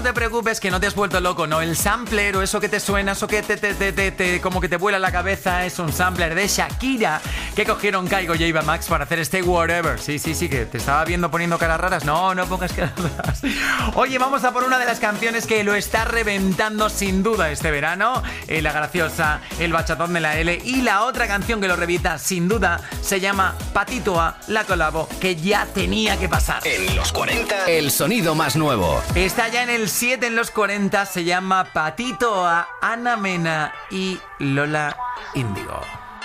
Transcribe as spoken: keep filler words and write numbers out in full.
No te preocupes, que no te has vuelto loco, no. El sampler o eso que te suena, eso que te, te, te, te, te como que te vuela la cabeza, es un sampler de Shakira que cogieron Kygo y Ava Max para hacer este Whatever. Sí, sí, sí, que te estaba viendo poniendo caras raras. No, no pongas caras raras. Oye, vamos a por una de las canciones que lo está reventando sin duda este verano. Eh, la graciosa, el bachatón de la L. Y la otra canción que lo revienta sin duda se llama Patito A, la colabo, que ya tenía que pasar. En los cuarenta, el sonido más nuevo. Está ya en el siete en los cuarenta, se llama Patito A, Ana Mena y Lola Índigo.